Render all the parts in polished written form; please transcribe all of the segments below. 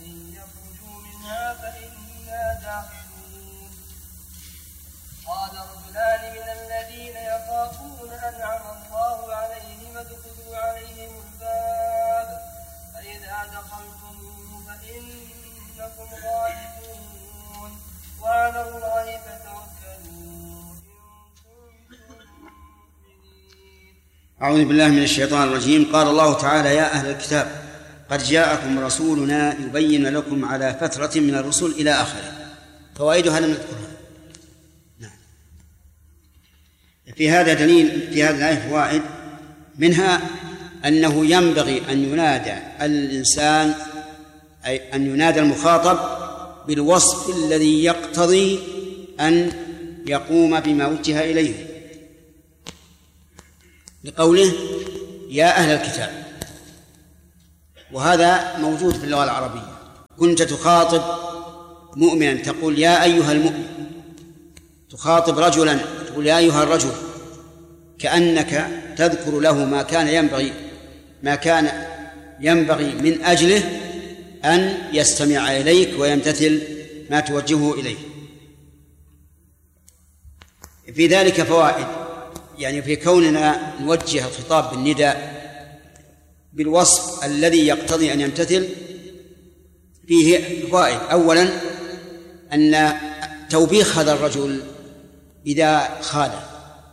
فإن يخرجوا منها فإنا داخلون. قال رجلان من الذين يخافون أنعم الله عليهم ادخلوا عليهم الباب فإذا دخلتموه فإنكم غالبون وعلى الله فتوكلوا إن كنتم مؤمنين. أعوذ بالله من الشيطان الرجيم. قال الله تعالى: يا أهل الكتاب قد جاءكم رسولنا يبين لكم على فترة من الرسل إلى آخره. فوائدها لم نذكرها. في هذا دليل، في هذه الآية فوائد، منها أنه ينبغي أن ينادى الإنسان، أي أن ينادى المخاطب بالوصف الذي يقتضي أن يقوم بما وجه إليه، لقوله يا أهل الكتاب، وهذا موجود في اللغة العربية. كنت تخاطب مؤمنا تقول يا أيها المؤمن، تخاطب رجلا تقول يا أيها الرجل، كأنك تذكر له ما كان ينبغي من أجله أن يستمع إليك ويمتثل ما توجهه إليه. في ذلك فوائد، يعني في كوننا نوجه الخطاب بالنداء بالوصف الذي يقتضي أن يمتثل فيه فوائد. أولا أن توبيخ هذا الرجل إذا خالف،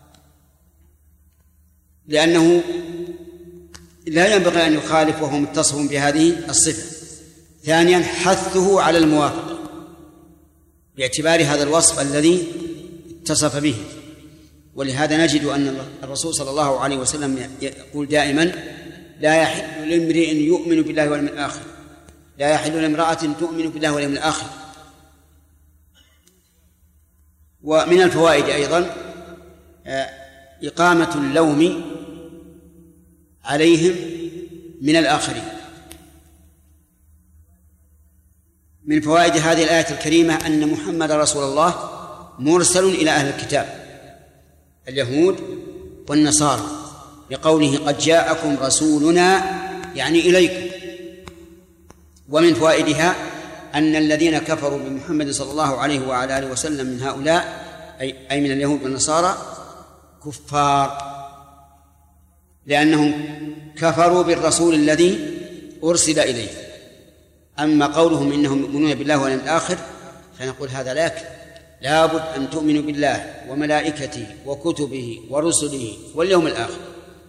لأنه لا ينبغي أن يخالف وهو متصف بهذه الصفة. ثانيا حثه على الموافقة باعتبار هذا الوصف الذي اتصف به. ولهذا نجد أن الرسول صلى الله عليه وسلم يقول دائما: لا يحل لامرئ يؤمن بالله واليوم الآخر، لا يحل لامرأة تؤمن بالله واليوم الآخر. ومن الفوائد أيضا إقامة اللوم عليهم من الآخرين. من فوائد هذه الآية الكريمة أن محمد رسول الله مرسل إلى أهل الكتاب اليهود والنصارى، بقوله قد جاءكم رسولنا، يعني إليكم. ومن فوائدها أن الذين كفروا بمحمد صلى الله عليه وعلى آله وسلم من هؤلاء أي من اليهود والنصارى كفار، لأنهم كفروا بالرسول الذي أرسل إليه. أما قولهم إنهم يؤمنون بالله واليوم الآخر فنقول هذا لا بد أن تؤمنوا بالله وملائكته وكتبه ورسله واليوم الآخر.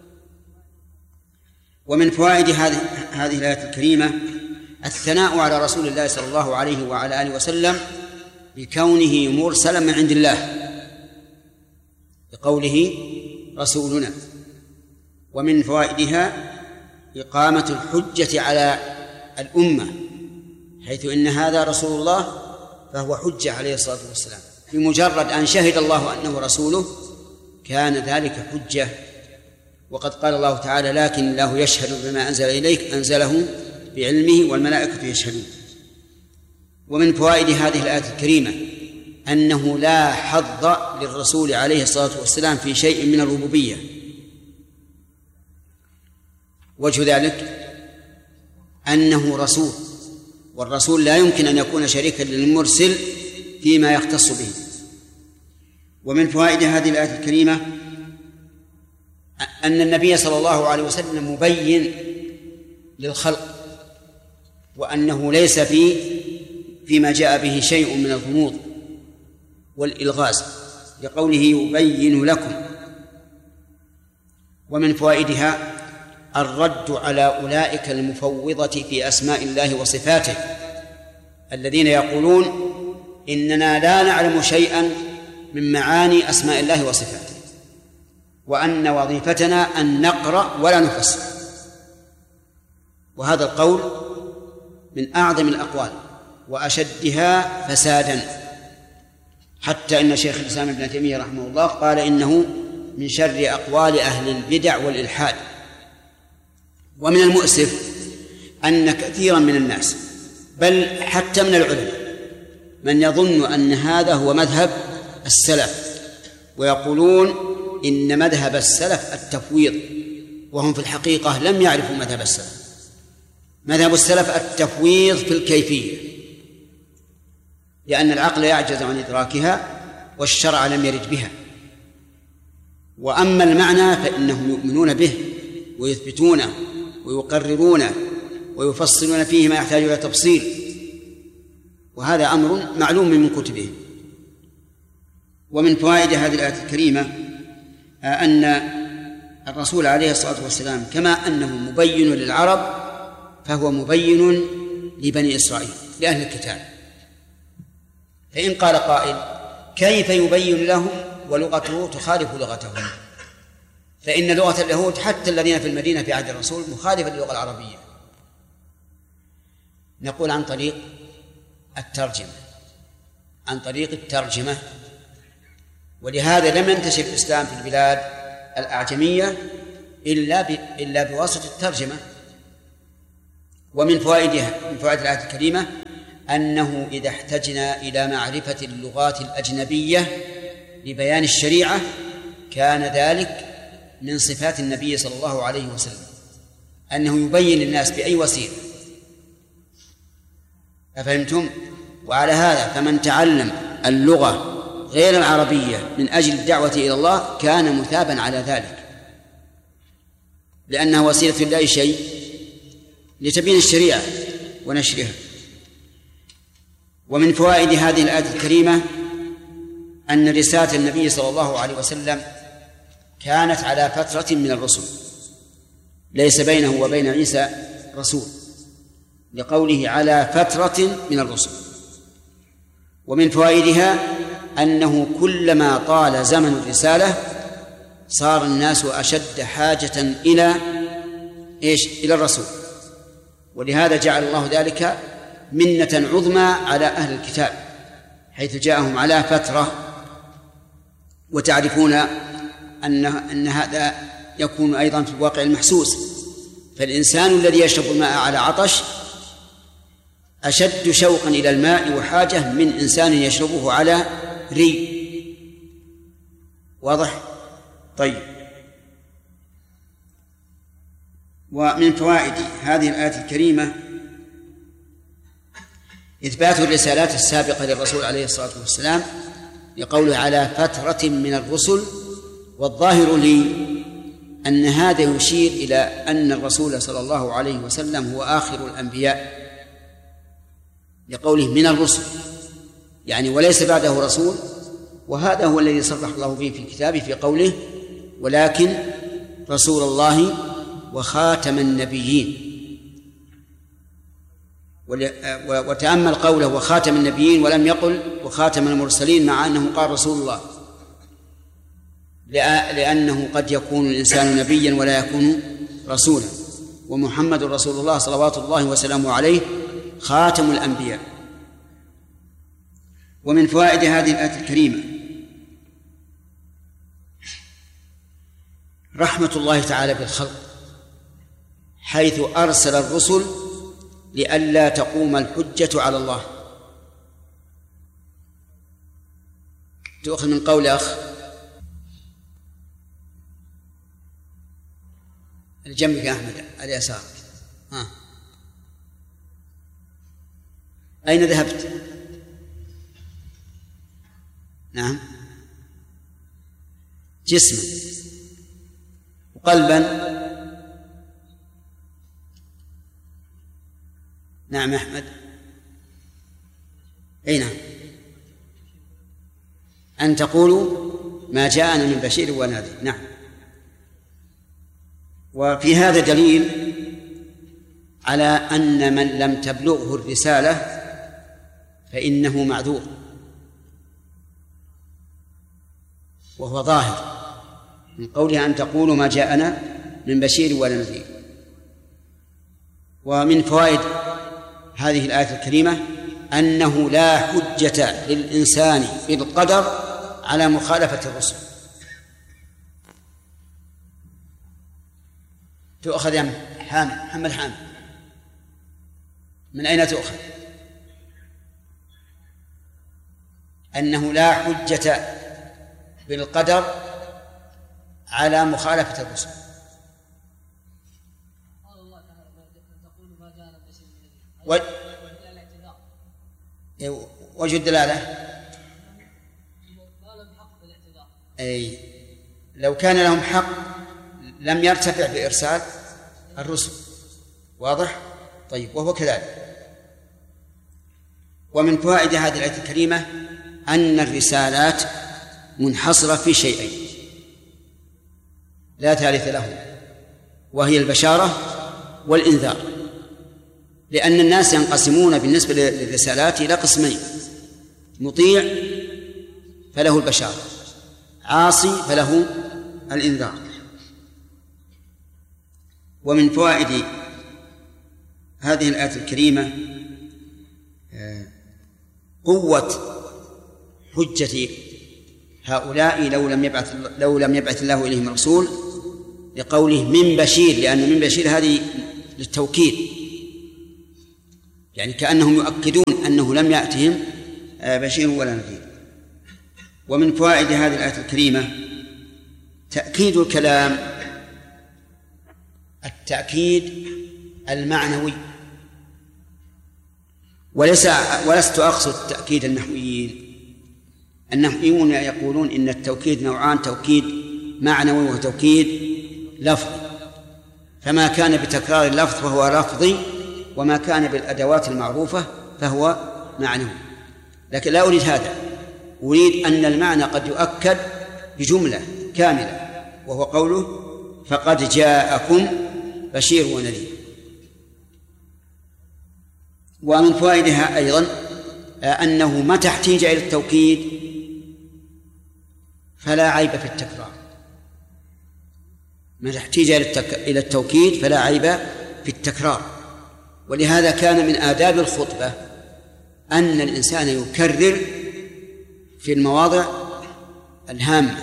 ومن فوائد هذه الآية الكريمة الثناء على رسول الله صلى الله عليه وعلى آله وسلم بكونه مرسلا من عند الله، بقوله رسولنا. ومن فوائدها إقامة الحجة على الأمة، حيث إن هذا رسول الله فهو حجة عليه الصلاة والسلام، بمجرد أن شهد الله أنه رسوله كان ذلك حجة. وقد قال الله تعالى: لكن الله يشهد بما أنزل إليك أنزله بعلمه والملائكة يشهدون. ومن فوائد هذه الآية الكريمة أنه لا حظ للرسول عليه الصلاة والسلام في شيء من الربوبية. وجه ذلك أنه رسول، والرسول لا يمكن أن يكون شريكا للمرسل فيما يختص به. ومن فوائد هذه الآية الكريمة أن النبي صلى الله عليه وسلم مبين للخلق، وأنه ليس فيما جاء به شيء من الغموض والإلغاز، لقوله يبين لكم. ومن فوائدها الرد على أولئك المفوضة في أسماء الله وصفاته، الذين يقولون إننا لا نعلم شيئا من معاني أسماء الله وصفاته، وأن وظيفتنا أن نقرأ ولا نفسر. وهذا القول من أعظم الأقوال وأشدها فسادا، حتى إن شيخ الإسلام ابن تيمية رحمه الله قال إنه من شر أقوال أهل البدع والإلحاد. ومن المؤسف أن كثيرا من الناس بل حتى من العلماء من يظن أن هذا هو مذهب السلف، ويقولون إن مذهب السلف التفويض، وهم في الحقيقة لم يعرفوا مذهب السلف، مذهب السلف التفويض في الكيفية، لأن العقل يعجز عن إدراكها والشرع لم يرد بها. وأما المعنى فإنهم يؤمنون به ويثبتونه ويقررونه ويفصلون فيه ما يحتاج إلى تفصيل، وهذا أمر معلوم من كتبهم. ومن فوائد هذه الآية الكريمة أن الرسول عليه الصلاة والسلام كما أنه مبين للعرب فهو مبين لبني إسرائيل لأهل الكتاب. فإن قال قائل كيف يبين لهم ولغته تخالف لغتهم؟ فإن لغة اليهود حتى الذين في المدينة في عهد الرسول مخالفة للغة العربية. نقول عن طريق الترجمة، ولهذا لم ينتشر الإسلام في البلاد الأعجمية إلا بواسطة الترجمة. ومن فوائد الآية الكريمة أنه إذا احتجنا إلى معرفة اللغات الأجنبية لبيان الشريعة كان ذلك من صفات النبي صلى الله عليه وسلم، أنه يبين للناس بأي وسيلة. أفهمتم؟ وعلى هذا فمن تعلم اللغة غير العربية من أجل الدعوة إلى الله كان مثابا على ذلك، لأنها وسيلة لا شيء لتبيين الشريعة ونشرها. ومن فوائد هذه الآية الكريمة أن رسالة النبي صلى الله عليه وسلم كانت على فترة من الرسل، ليس بينه وبين عيسى رسول، لقوله على فترة من الرسل. ومن فوائدها أنه كلما طال زمن الرسالة صار الناس أشد حاجة إلى الرسول، ولهذا جعل الله ذلك منة عظمى على أهل الكتاب حيث جاءهم على فترة. وتعرفون أن هذا يكون أيضا في الواقع المحسوس، فالإنسان الذي يشرب الماء على عطش أشد شوقا إلى الماء وحاجة من إنسان يشربه على ري. واضح؟ طيب. ومن فوائد هذه الآية الكريمة إثبات الرسالات السابقة للرسول عليه الصلاة والسلام لقوله على فترة من الرسل. والظاهر لي أن هذا يشير إلى أن الرسول صلى الله عليه وسلم هو آخر الأنبياء، لقوله من الرسل يعني وليس بعده رسول. وهذا هو الذي صرح الله به في كتابه في قوله ولكن رسول الله وخاتم النبيين. وتأمل قوله وخاتم النبيين ولم يقل وخاتم المرسلين، مع أنه قال رسول الله، لأنه قد يكون الإنسان نبيا ولا يكون رسولا، ومحمد رسول الله صلوات الله وسلامه عليه خاتم الأنبياء. ومن فوائد هذه الآية الكريمة رحمة الله تعالى بالخلق، حيث أرسل الرسل لئلا تقوم الحجة على الله. تؤخذ من قول أخ الجنب يا أحمد على يسارك. أين ذهبت؟ نعم، جسما وقلبا. نعم أحمد، أي نعم، أن تقولوا ما جاءنا من بشير ونذير. نعم. وفي هذا دليل على أن من لم تبلغه الرسالة فإنه معذور، وهو ظاهر من قولها أن تقولوا ما جاءنا من بشير ولا نذير. ومن فوائد هذه الآية الكريمة أنه لا حجة للإنسان بالقدر على مخالفة الرسل. تؤخذ يا محمد حامد، من أين تؤخذ؟ أنه لا حجة بالقدر على مخالفة الرسل. قال الله تعالى تقول ما جاءنا وجه الدلالة أي لو كان لهم حق لم يرتفع بإرسال الرسل. واضح؟ طيب، وهو كذلك. ومن فوائد هذه الآية الكريمة أن الرسالات منحصرة في شيئين لا ثالث لهم، وهي البشارة والإنذار، لأن الناس ينقسمون بالنسبة للرسالات إلى قسمين: مطيع فله البشارة، عاصي فله الإنذار. ومن فوائد هذه الآية الكريمة قوة حجة هؤلاء لو لم يبعث الله إليهم رسول، لقوله من بشير، لأن من بشير هذه للتوكيد، يعني كأنهم يؤكدون أنه لم يأتهم بشير ولا نذير. ومن فوائد هذه الآية الكريمة تأكيد الكلام، التأكيد المعنوي، ولست أقصد تأكيد النحويين. النحويون يقولون إن التوكيد نوعان: توكيد معنوي وتوكيد لفظي، فما كان بتكرار اللفظ فهو لفظي، وما كان بالأدوات المعروفة فهو معنوي. لكن لا أريد هذا، أريد أن المعنى قد يؤكد بجملة كاملة، وهو قوله فقد جاءكم بشير ونذير. ومن فوائدها أيضا أنه متى احتيج إلى التوكيد فلا عيب في التكرار، متى احتيج إلى التوكيد فلا عيب في التكرار. ولهذا كان من آداب الخطبة أن الإنسان يكرر في المواضع الهامة،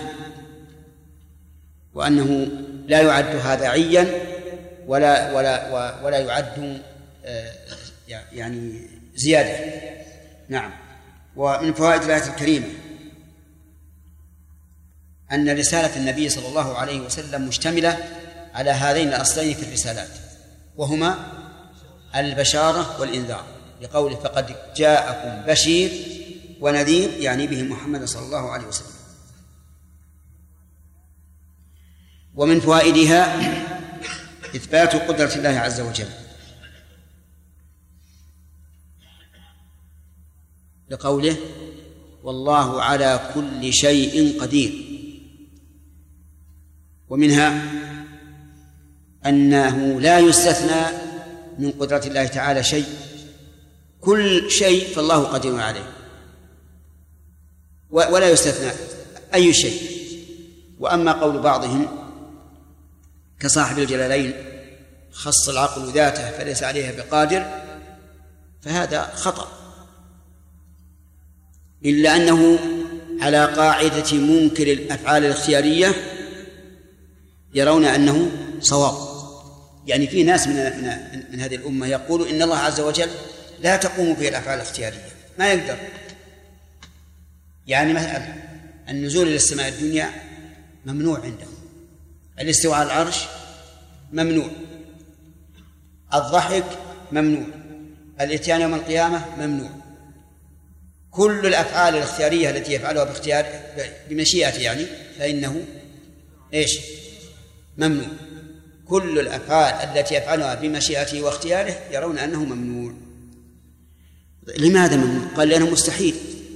وأنه لا يعد هذا عيا ولا يعد يعني زيادة. نعم. ومن فوائد الآية الكريمة أن رسالة النبي صلى الله عليه وسلم مشتملة على هذين الأصلين في الرسالات، وهما البشارة والإنذار، لقوله فقد جاءكم بشير ونذير، يعني به محمد صلى الله عليه وسلم. ومن فوائدها إثبات قدرة الله عز وجل، لقوله والله على كل شيء قدير. ومنها أنه لا يستثنى من قدرة الله تعالى شيء، كل شيء فالله قدير عليه، ولا يستثنى أي شيء. وأما قول بعضهم كصاحب الجلالين خص العقل ذاته فليس عليها بقادر، فهذا خطأ، إلا أنه على قاعدة منكر الأفعال الاختيارية يرون أنه صواب. يعني في ناس من هذه الأمة يقول إن الله عز وجل لا تقوم به الأفعال الاختيارية، ما يقدر. يعني مثلا النزول إلى السماء الدنيا ممنوع عندهم، الاستواء على العرش ممنوع، الضحك ممنوع، الإتيان يوم القيامة ممنوع. كل الأفعال الاختيارية التي يفعلها باختيار بمشيئته يعني فإنه إيش؟ ممنوع. كل الأفعال التي يفعلها بمشيئته واختياره يرون أنه ممنوع. لماذا ممنوع؟ قال لأنه مستحيل،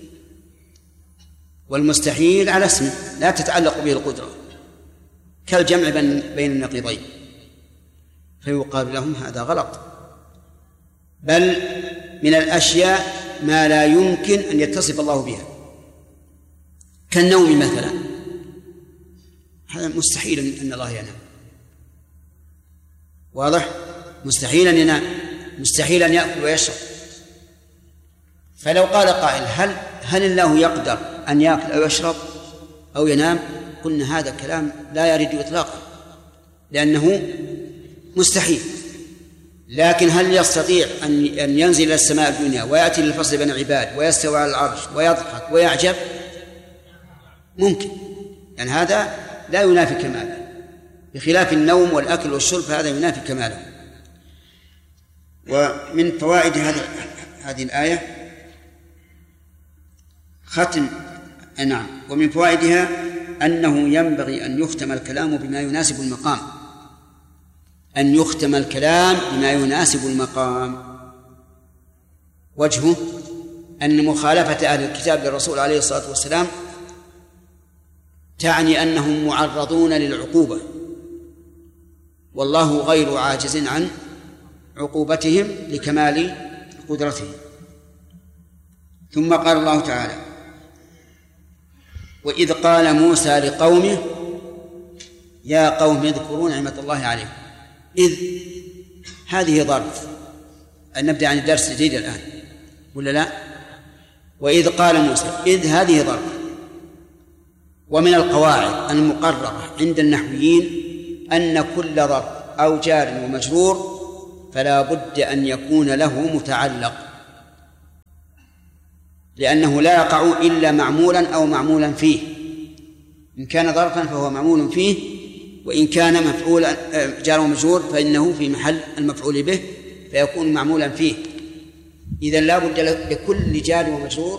والمستحيل على اسمه لا تتعلق به القدرة، كالجمع بين النقيضين، فيقال لهم هذا غلط. بل من الأشياء ما لا يمكن أن يتصف الله بها، كالنوم مثلا، هذا مستحيل أن الله ينام. واضح؟ مستحيل أن ينام، مستحيل أن يأكل ويشرب. فلو قال قائل هل الله يقدر أن يأكل أو يشرب أو ينام؟ قلنا هذا كلام لا يرد إطلاقا، لأنه مستحيل. لكن هل يستطيع أن ينزل إلى السماء الدنيا ويأتي للفصل بين العباد ويستوى على العرش ويضحك ويعجب؟ ممكن، يعني هذا لا ينافي كماله، بخلاف النوم والأكل والشرب فهذا ينافي كماله. ومن فوائد هذه الآية ختم ومن فوائدها أنه ينبغي أن يختم الكلام بما يناسب المقام، أن يختم الكلام بما يناسب المقام. وجهه أن مخالفة أهل الكتاب للرسول عليه الصلاة والسلام تعني أنهم معرضون للعقوبة، والله غير عاجز عن عقوبتهم لكمال قدرته. ثم قال الله تعالى: وإذ قال موسى لقومه يا قوم اذكروا نعمة الله عليكم. إذ هذه ظرف، أن نبدأ عن الدرس الجديد الآن ولا لا؟ وإذ قال موسى، إذ هذه ظرف. ومن القواعد المقررة عند النحويين أن كل ظرف أو جار ومجرور فلا بد أن يكون له متعلق، لأنه لا يقع إلا معمولا أو معمولا فيه. إن كان ظرفا فهو معمول فيه، وإن كان مفعولا جار ومجرور فإنه في محل المفعول به فيكون معمولا فيه. إذن لا بد لكل جار ومجرور